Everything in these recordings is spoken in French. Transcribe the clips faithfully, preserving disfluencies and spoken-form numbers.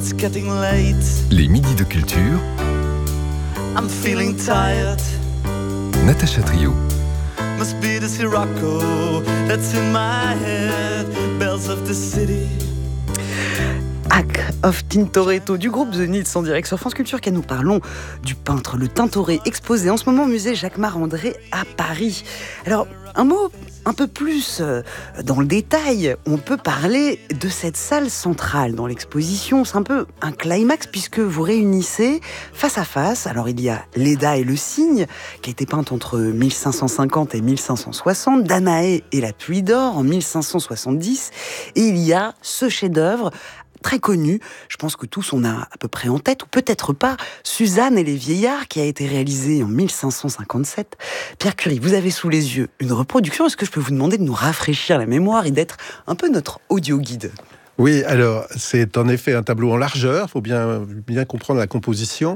it's getting late. Les midis de culture. I'm feeling tired. Natacha Trio. Must be the Sirocco that's in my head. Bells of the city. Hack of Tintoretto du groupe The Nils en direct sur France Culture, car nous parlons du peintre le Tintoret exposé en ce moment au musée Jacques Marandré à Paris. Alors, un mot un peu plus dans le détail, on peut parler de cette salle centrale dans l'exposition. C'est un peu un climax puisque vous réunissez face à face. Alors il y a Leda et le cygne qui a été peinte entre mille cinq cent cinquante et mille cinq cent soixante, Danaé et la pluie d'or en mille cinq cent soixante-dix, et il y a ce chef-d'œuvre très connu, je pense que tous on a à peu près en tête, ou peut-être pas, Suzanne et les vieillards, qui a été réalisé en mille cinq cent cinquante-sept. Pierre Curie, vous avez sous les yeux une reproduction. Est-ce que je peux vous demander de nous rafraîchir la mémoire et d'être un peu notre audio-guide ? Oui, alors c'est en effet un tableau en largeur, il faut bien, bien comprendre la composition.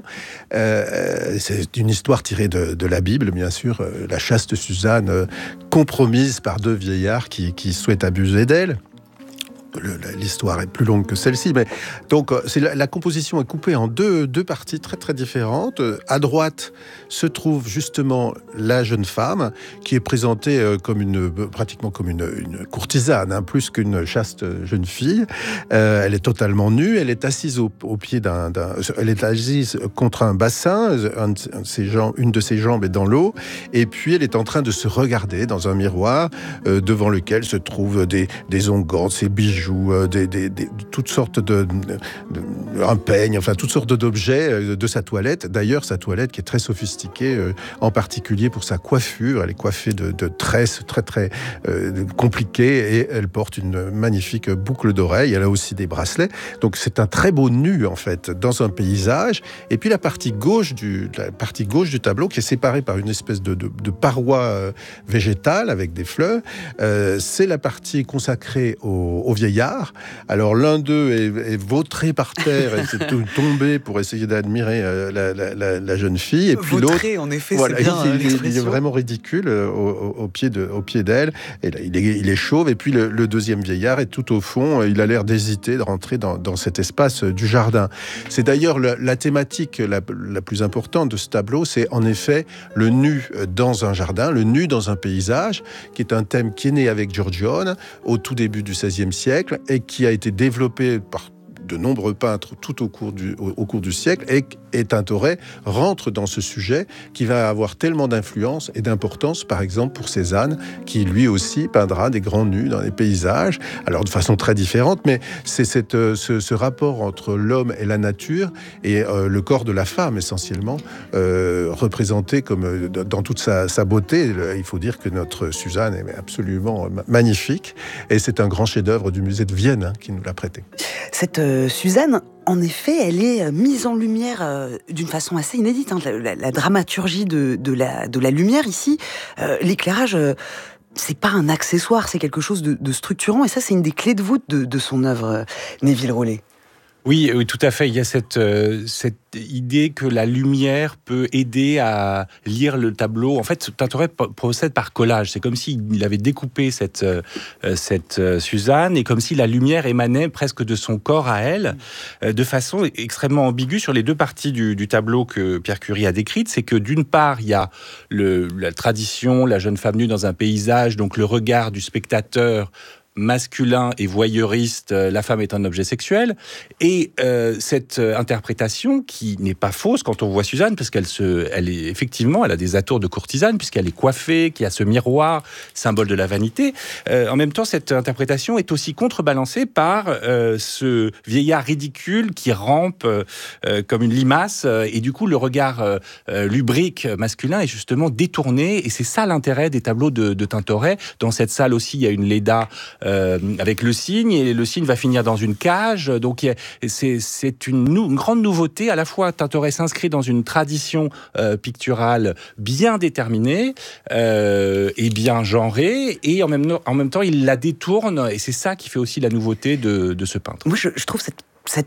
Euh, c'est une histoire tirée de, de la Bible, bien sûr, euh, la chaste Suzanne euh, compromise par deux vieillards qui, qui souhaitent abuser d'elle. L'histoire est plus longue que celle-ci, mais donc c'est la, la composition est coupée en deux, deux parties très très différentes. À droite se trouve justement la jeune femme qui est présentée comme une pratiquement comme une, une courtisane, hein, plus qu'une chaste jeune fille. Euh, elle est totalement nue, elle est assise au, au pied d'un, d'un, elle est assise contre un bassin, un de ses jambes, une de ses jambes est dans l'eau, et puis elle est en train de se regarder dans un miroir euh, devant lequel se trouvent des, des onguents, ses bijoux. Des, des, des, toutes sortes de, de, de un peigne, enfin toutes sortes d'objets de sa toilette. D'ailleurs, sa toilette qui est très sophistiquée, euh, en particulier pour sa coiffure. Elle est coiffée de, de tresses très très euh, compliquées et elle porte une magnifique boucle d'oreille. Elle a aussi des bracelets. Donc c'est un très beau nu en fait dans un paysage. Et puis la partie gauche du la partie gauche du tableau qui est séparée par une espèce de, de, de paroi euh, végétale avec des fleurs. Euh, c'est la partie consacrée aux, aux vieillards. Alors l'un d'eux est, est vautré par terre et s'est tombé pour essayer d'admirer euh, la, la, la, la jeune fille. Et puis vautré, l'autre, en effet, voilà, c'est bien il, il, il est vraiment ridicule au, au, au pied de, au pied d'elle. Et là, il est, il est chauve. Et puis le, le deuxième vieillard est tout au fond. Il a l'air d'hésiter de rentrer dans, dans cet espace du jardin. C'est d'ailleurs la, la thématique la, la plus importante de ce tableau. C'est en effet le nu dans un jardin, le nu dans un paysage, qui est un thème qui est né avec Giorgione au tout début du seizième siècle et qui a été développé par de nombreux peintres tout au cours du, au, au cours du siècle, et, et Tintoret rentre dans ce sujet qui va avoir tellement d'influence et d'importance, par exemple pour Cézanne, qui lui aussi peindra des grands nus dans les paysages, alors de façon très différente, mais c'est cette, ce, ce rapport entre l'homme et la nature et euh, le corps de la femme essentiellement, euh, représenté comme euh, dans toute sa, sa beauté. Il faut dire que notre Suzanne est absolument magnifique, et c'est un grand chef-d'œuvre du musée de Vienne hein, qui nous l'a prêté. Cette euh, Suzanne, en effet, elle est mise en lumière euh, d'une façon assez inédite. Hein. La, la, la dramaturgie de, de, la, de la lumière ici, euh, l'éclairage, euh, c'est pas un accessoire, c'est quelque chose de, de structurant. Et ça, c'est une des clés de voûte de, de son œuvre, euh, Neville Rollet. Oui, oui, tout à fait. Il y a cette, euh, cette idée que la lumière peut aider à lire le tableau. En fait, Tintoret procède par collage. C'est comme s'il avait découpé cette, euh, cette euh, Suzanne et comme si la lumière émanait presque de son corps à elle, euh, de façon extrêmement ambiguë sur les deux parties du, du tableau que Pierre Curie a décrites. C'est que d'une part, il y a le, la tradition, la jeune femme nue dans un paysage, donc le regard du spectateur masculin et voyeuriste, la femme est un objet sexuel, et euh, cette interprétation qui n'est pas fausse quand on voit Suzanne, parce qu'elle se, elle est effectivement, elle a des atours de courtisane puisqu'elle est coiffée, qu'il y a ce miroir, symbole de la vanité. Euh, en même temps, cette interprétation est aussi contrebalancée par euh, ce vieillard ridicule qui rampe euh, comme une limace, euh, et du coup le regard euh, lubrique masculin est justement détourné, et c'est ça l'intérêt des tableaux de, de Tintoret. Dans cette salle aussi, il y a une Leda Euh, avec le cygne, et le cygne va finir dans une cage. Donc c'est, c'est une, nou- une grande nouveauté. À la fois, Tintoret s'inscrit dans une tradition euh, picturale bien déterminée euh, et bien genrée, et en même, en même temps, il la détourne, et c'est ça qui fait aussi la nouveauté de, de ce peintre. Moi, je, je trouve cette, cette œuvre très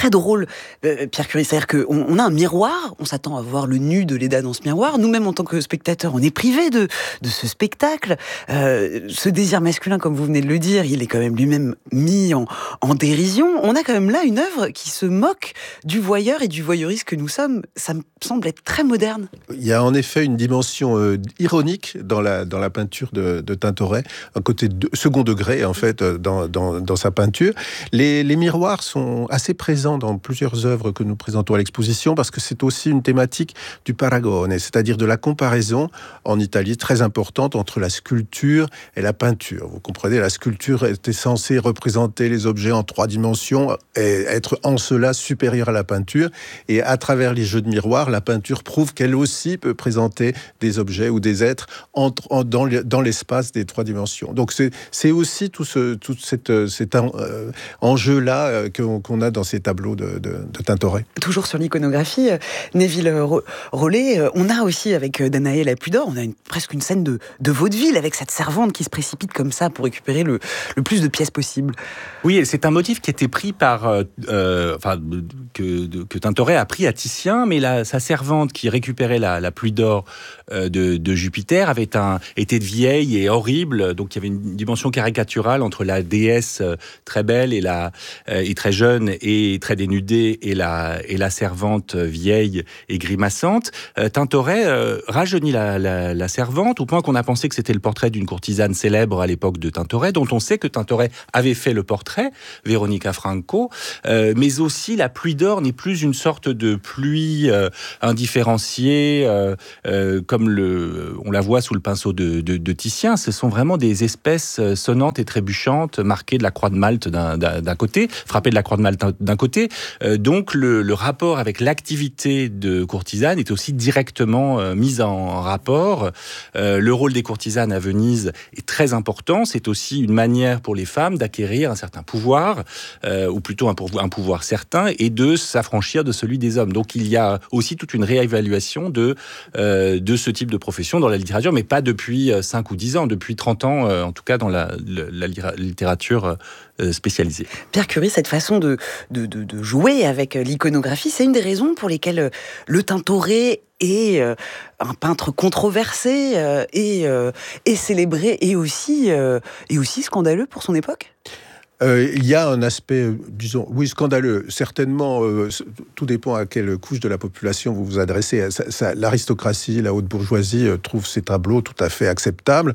très drôle, euh, Pierre Curie. C'est-à-dire qu'on on a un miroir, on s'attend à voir le nu de Leda dans ce miroir. Nous-mêmes, en tant que spectateurs, on est privés de, de ce spectacle. Euh, ce désir masculin, comme vous venez de le dire, il est quand même lui-même mis en, en dérision. On a quand même là une œuvre qui se moque du voyeur et du voyeuriste que nous sommes. Ça me semble être très moderne. Il y a en effet une dimension euh, ironique dans la, dans la peinture de, de Tintoret, un côté de, second degré en fait dans, dans, dans sa peinture. Les, les miroirs sont assez présents dans plusieurs œuvres que nous présentons à l'exposition parce que c'est aussi une thématique du paragone, c'est-à-dire de la comparaison en Italie très importante entre la sculpture et la peinture. Vous comprenez, la sculpture était censée représenter les objets en trois dimensions et être en cela supérieure à la peinture. Et à travers les jeux de miroirs, la peinture prouve qu'elle aussi peut présenter des objets ou des êtres entre, en, dans, dans l'espace des trois dimensions. Donc c'est, c'est aussi tout, ce, tout cette, cet euh, enjeu-là euh, qu'on, qu'on a dans ces tableaux de, de, de Tintoret. Toujours sur l'iconographie, euh, Neville Rollet, euh, on a aussi avec Danaé la Pudor, on a une, presque une scène de, de vaudeville avec cette servante qui se précipite comme ça pour récupérer le, le plus de pièces possible. Oui, c'est un motif qui était pris par, euh, euh, enfin, que, que Tintoret a pris à Titien, mais la, sa servante qui récupérait la, la pluie d'or euh, de, de Jupiter avait un, était vieille et horrible, donc il y avait une dimension caricaturale entre la déesse euh, très belle et, la, euh, et très jeune et très dénudée et la, et la servante vieille et grimaçante. Euh, Tintoret euh, rajeunit la, la, la servante au point qu'on a pensé que c'était le portrait d'une courtisane célèbre à l'époque de Tintoret, dont on sait que Tintoret avait fait le portrait, Veronica Franco, euh, mais aussi la pluie d'or n'est plus une sorte de pluie euh, indifférenciée, euh, euh, comme le, on la voit sous le pinceau de, de, de Titien. Ce sont vraiment des espèces sonnantes et trébuchantes, marquées de la croix de Malte d'un, d'un, d'un côté, frappées de la croix de Malte d'un côté. Euh, donc le, le rapport avec l'activité de courtisane est aussi directement euh, mis en rapport. Euh, le rôle des courtisanes à Venise est très important. C'est aussi une manière pour les femmes d'acquérir un certain pouvoir, euh, ou plutôt un pouvoir, un pouvoir certain, et de s'affranchir de celui des hommes. Donc il y a aussi toute une réévaluation de, euh, de ce type de profession dans la littérature, mais pas depuis cinq ou dix ans, depuis trente ans, euh, en tout cas dans la, la, la littérature euh, spécialisée. Pierre Curie, cette façon de, de, de, de jouer avec l'iconographie, c'est une des raisons pour lesquelles le Tintoret est euh, un peintre controversé euh, et, euh, et célébré et aussi, euh, et aussi scandaleux pour son époque. Euh, il y a un aspect, euh, disons, oui, scandaleux. Certainement, euh, tout dépend à quelle couche de la population vous vous adressez. Ça, ça, l'aristocratie, la haute bourgeoisie euh, trouve ces tableaux tout à fait acceptables.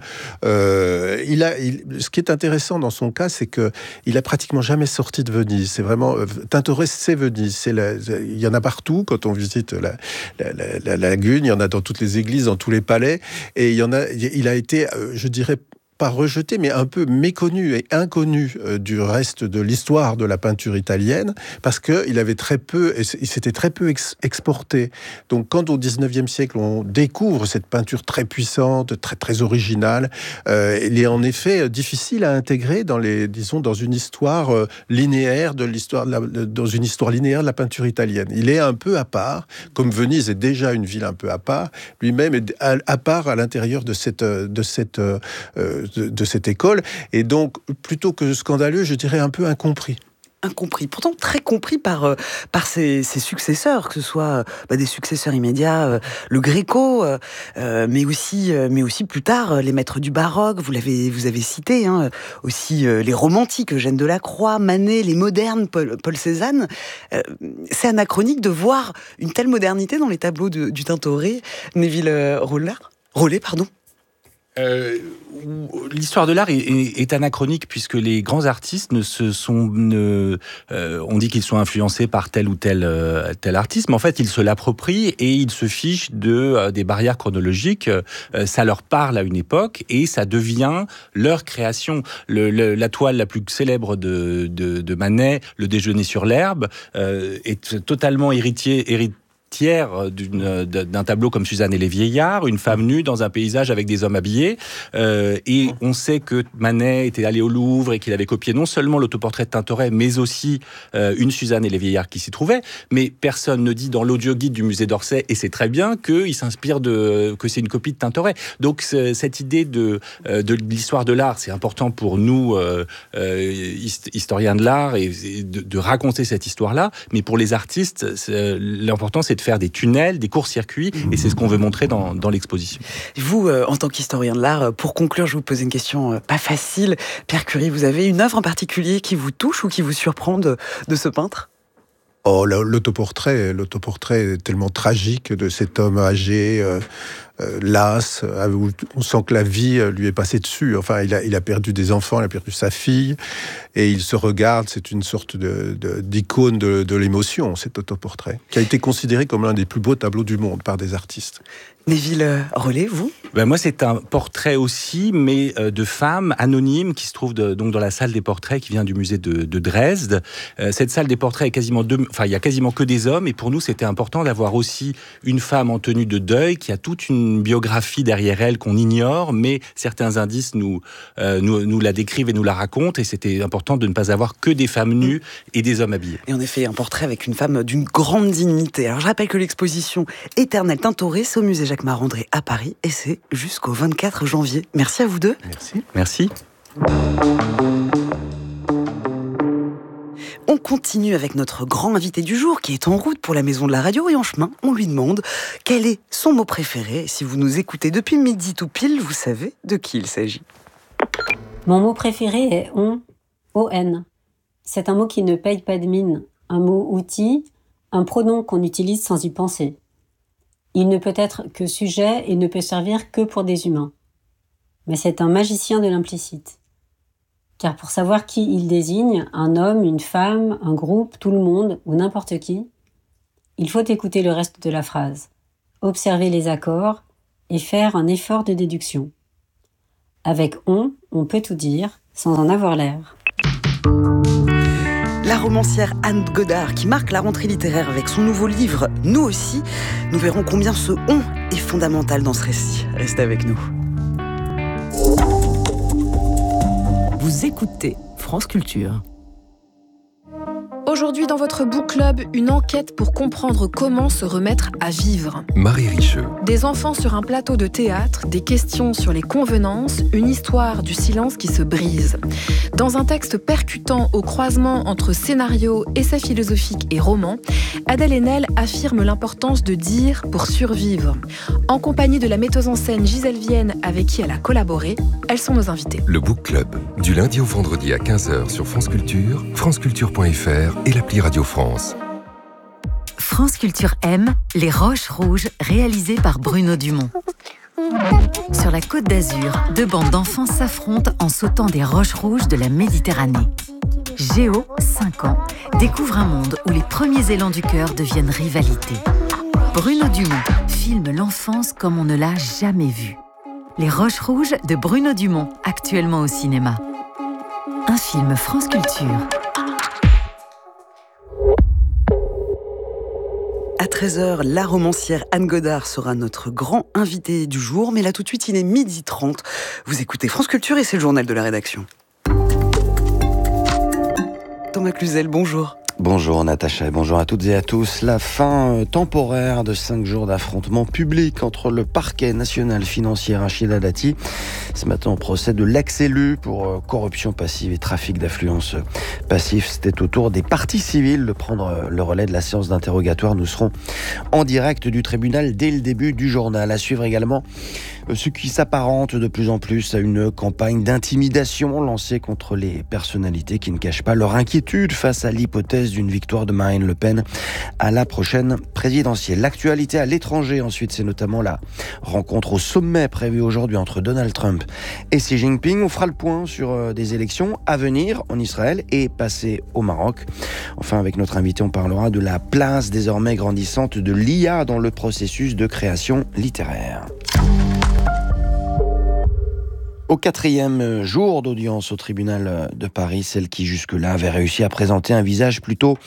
Euh, il a, il, ce qui est intéressant dans son cas, c'est que il a pratiquement jamais sorti de Venise. C'est vraiment euh, Tintoret, c'est Venise. C'est la, il y en a partout quand on visite la, la, la, la lagune. Il y en a dans toutes les églises, dans tous les palais, et il y en a. Il a été, euh, je dirais, pas rejeté, mais un peu méconnu et inconnu euh, du reste de l'histoire de la peinture italienne, parce qu'il avait très peu, il s'était très peu ex- exporté. Donc, quand au dix-neuvième siècle, on découvre cette peinture très puissante, très, très originale, euh, il est en effet difficile à intégrer dans les, disons, dans une histoire euh, linéaire de l'histoire, de la, dans une histoire linéaire de la peinture italienne. Il est un peu à part, comme Venise est déjà une ville un peu à part, lui-même est à, à part à l'intérieur de cette, de cette, euh, De, de cette école, et donc plutôt que scandaleux, je dirais un peu incompris. Incompris, pourtant très compris par, euh, par ses, ses successeurs, que ce soit euh, bah, des successeurs immédiats, euh, le Gréco, euh, euh, mais, aussi, euh, mais aussi plus tard, euh, les maîtres du baroque, vous l'avez vous avez cité, hein, aussi euh, les romantiques, Eugène Delacroix, Manet, les modernes, Paul, Paul Cézanne. Euh, c'est anachronique de voir une telle modernité dans les tableaux de, du Tintoret, Neville Rollet, Rollet, pardon. Euh, l'histoire de l'art est, est, est anachronique puisque les grands artistes ne se sont, ne, euh, on dit qu'ils sont influencés par tel ou tel euh, tel artiste, mais en fait ils se l'approprient et ils se fichent de euh, des barrières chronologiques. Euh, ça leur parle à une époque et ça devient leur création. Le, le, la toile la plus célèbre de, de, de Manet, Le Déjeuner sur l'herbe, euh, est totalement héritier, héritier tiers d'une, d'un tableau comme Suzanne et les vieillards, une femme nue dans un paysage avec des hommes habillés. Euh, et on sait que Manet était allé au Louvre et qu'il avait copié non seulement l'autoportrait de Tintoret, mais aussi euh, une Suzanne et les vieillards qui s'y trouvait. Mais personne ne dit dans l'audioguide du musée d'Orsay, et c'est très bien, qu'il s'inspire de, que c'est une copie de Tintoret. Donc cette idée de, de l'histoire de l'art, c'est important pour nous, euh, euh, historiens de l'art, et de, de raconter cette histoire-là. Mais pour les artistes, l'important c'est de faire des tunnels, des courts-circuits, et c'est ce qu'on veut montrer dans, dans l'exposition. Vous, euh, en tant qu'historien de l'art, pour conclure, je vais vous poser une question euh, pas facile. Pierre Curie, vous avez une œuvre en particulier qui vous touche ou qui vous surprend de, de ce peintre ? Oh, l'autoportrait, l'autoportrait est tellement tragique de cet homme âgé, euh, euh, las, euh, où on sent que la vie lui est passée dessus. Enfin, il a, il a perdu des enfants, il a perdu sa fille, et il se regarde. C'est une sorte de, de, d'icône de, de l'émotion, cet autoportrait, qui a été considéré comme l'un des plus beaux tableaux du monde par des artistes. Neville Rollet, vous ? Ben moi, c'est un portrait aussi, mais euh, de femmes anonymes qui se trouve de, donc dans la salle des portraits qui vient du musée de, de Dresde. Euh, cette salle des portraits est quasiment deux, enfin il y a quasiment que des hommes, et pour nous c'était important d'avoir aussi une femme en tenue de deuil qui a toute une biographie derrière elle qu'on ignore, mais certains indices nous euh, nous, nous la décrivent et nous la racontent, et c'était important de ne pas avoir que des femmes nues et des hommes habillés. Et en effet, un portrait avec une femme d'une grande dignité. Alors je rappelle que l'exposition Éternel Tintoret, c'est au musée Jacques Marandré à Paris, et c'est jusqu'au vingt-quatre janvier. Merci à vous deux. Merci. Merci. On continue avec notre grand invité du jour qui est en route pour la Maison de la Radio, et en chemin, on lui demande quel est son mot préféré. Et si vous nous écoutez depuis midi tout pile, vous savez de qui il s'agit. Mon mot préféré est on, O N. C'est un mot qui ne paye pas de mine, un mot outil, un pronom qu'on utilise sans y penser. Il ne peut être que sujet et ne peut servir que pour des humains. Mais c'est un magicien de l'implicite. Car pour savoir qui il désigne, un homme, une femme, un groupe, tout le monde ou n'importe qui, il faut écouter le reste de la phrase, observer les accords et faire un effort de déduction. Avec on, on peut tout dire sans en avoir l'air. La romancière Anne Godard qui marque la rentrée littéraire avec son nouveau livre « Nous aussi ». Nous verrons combien ce « on » est fondamental dans ce récit. Restez avec nous. Vous écoutez France Culture. Aujourd'hui dans votre book club, une enquête pour comprendre comment se remettre à vivre. Marie Richeux. Des enfants sur un plateau de théâtre, des questions sur les convenances, une histoire du silence qui se brise. Dans un texte percutant au croisement entre scénario, essai philosophique et roman, Adèle Haenel affirme l'importance de dire pour survivre. En compagnie de la metteuse en scène Gisèle Vienne, avec qui elle a collaboré, elles sont nos invitées. Le Book Club, du lundi au vendredi à quinze heures sur France Culture, franceculture point f r et l'appli Radio France. France Culture aime Les Roches Rouges, réalisées par Bruno Dumont. Sur la Côte d'Azur, deux bandes d'enfants s'affrontent en sautant des roches rouges de la Méditerranée. Géo, cinq ans, découvre un monde où les premiers élans du cœur deviennent rivalité. Bruno Dumont filme l'enfance comme on ne l'a jamais vue. Les Roches Rouges de Bruno Dumont, actuellement au cinéma. Un film France Culture. À treize heures, la romancière Anne Godard sera notre grand invité du jour. Mais là, tout de suite, il est midi trente. Vous écoutez France Culture et c'est le journal de la rédaction. Thomas Cluzel, bonjour. Bonjour Natacha et bonjour à toutes et à tous. La fin temporaire de cinq jours d'affrontements publics entre le parquet national financier Rachida Dati, ce matin au procès de l'ex-élu pour corruption passive et trafic d'affluence passif. C'était au tour des parties civiles de prendre le relais de la séance d'interrogatoire. Nous serons en direct du tribunal dès le début du journal. À suivre également ce qui s'apparente de plus en plus à une campagne d'intimidation lancée contre les personnalités qui ne cachent pas leur inquiétude face à l'hypothèse d'une victoire de Marine Le Pen à la prochaine présidentielle. L'actualité à l'étranger, ensuite, c'est notamment la rencontre au sommet prévue aujourd'hui entre Donald Trump et Xi Jinping. On fera le point sur des élections à venir en Israël et passer au Maroc. Enfin, avec notre invité, on parlera de la place désormais grandissante de l'I A dans le processus de création littéraire. Au quatrième jour d'audience au tribunal de Paris, celle qui jusque-là avait réussi à présenter un visage plutôt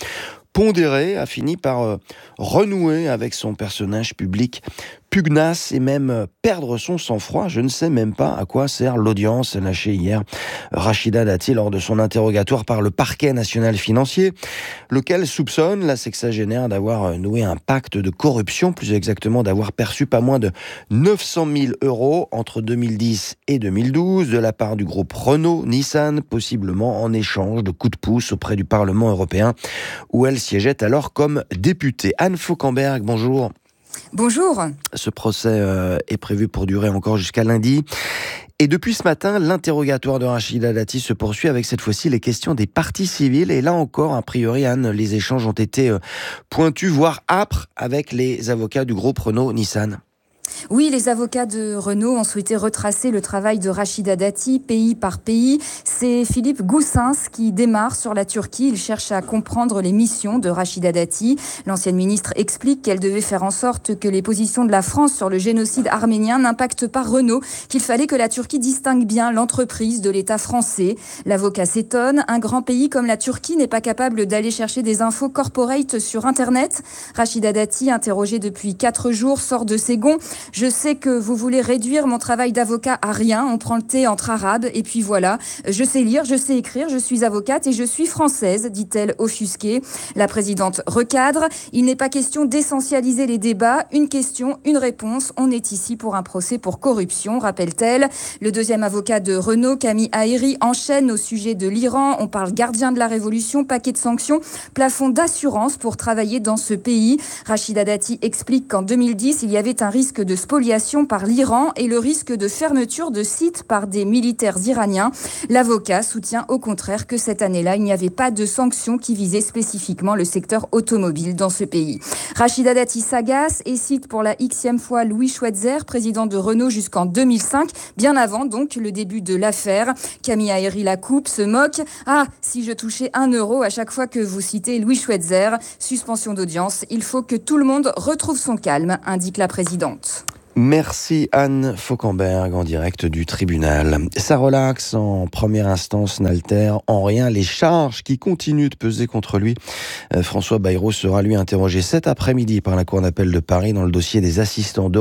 pondéré, a fini par euh, renouer avec son personnage public pugnace et même perdre son sang-froid. Je ne sais même pas à quoi sert l'audience lâchée hier Rachida Dati lors de son interrogatoire par le parquet national financier, lequel soupçonne la sexagénaire d'avoir noué un pacte de corruption, plus exactement d'avoir perçu pas moins de neuf cent mille euros entre deux mille dix et deux mille douze de la part du groupe Renault-Nissan, possiblement en échange de coups de pouce auprès du Parlement européen, où elle siégeait alors comme députée. Anne Fauquemberg, bonjour. Bonjour. Ce procès euh, est prévu pour durer encore jusqu'à lundi. Et depuis ce matin, l'interrogatoire de Rachida Dati se poursuit avec cette fois-ci les questions des parties civiles. Et là encore, a priori, Anne, les échanges ont été euh, pointus, voire âpres, avec les avocats du groupe Renault-Nissan. Oui, les avocats de Renault ont souhaité retracer le travail de Rachida Dati, pays par pays. C'est Philippe Goussens qui démarre sur la Turquie. Il cherche à comprendre les missions de Rachida Dati. L'ancienne ministre explique qu'elle devait faire en sorte que les positions de la France sur le génocide arménien n'impactent pas Renault, qu'il fallait que la Turquie distingue bien l'entreprise de l'État français. L'avocat s'étonne. Un grand pays comme la Turquie n'est pas capable d'aller chercher des infos corporate sur Internet. Rachida Dati, interrogée depuis quatre jours, sort de ses gonds. Je sais que vous voulez réduire mon travail d'avocat à rien. On prend le thé entre arabes et puis voilà. Je sais lire, je sais écrire, je suis avocate et je suis française, dit-elle offusquée. La présidente recadre. Il n'est pas question d'essentialiser les débats. Une question, une réponse. On est ici pour un procès pour corruption, rappelle-t-elle. Le deuxième avocat de Renault, Camille Haïry, enchaîne au sujet de l'Iran. On parle gardien de la révolution, paquet de sanctions, plafond d'assurance pour travailler dans ce pays. Rachida Dati explique qu'en deux mille dix, il y avait un risque de spoliation par l'Iran et le risque de fermeture de sites par des militaires iraniens. L'avocat soutient au contraire que cette année-là, il n'y avait pas de sanctions qui visaient spécifiquement le secteur automobile dans ce pays. Rachida Dati s'agace et cite pour la xème fois Louis Schweitzer, président de Renault jusqu'en deux mille cinq, bien avant donc le début de l'affaire. Camille Haïry la coupe, se moque. Ah, si je touchais un euro à chaque fois que vous citez Louis Schweitzer, suspension d'audience, il faut que tout le monde retrouve son calme, indique la présidente. Merci Anne Fauquemberg en direct du tribunal. Ça relaxe en première instance, n'altère en rien les charges qui continuent de peser contre lui. François Bayrou sera lui interrogé cet après-midi par la Cour d'appel de Paris dans le dossier des assistants de